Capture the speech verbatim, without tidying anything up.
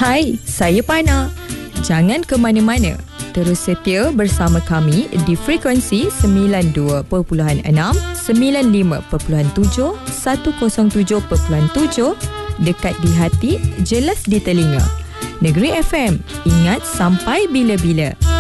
Hai, saya Pana. Jangan ke mana-mana. Terus setia bersama kami di frekuensi sembilan puluh dua perpuluhan enam, sembilan puluh lima perpuluhan tujuh, seratus tujuh perpuluhan tujuh, dekat di hati, jelas di telinga. Negeri F M, ingat sampai bila-bila.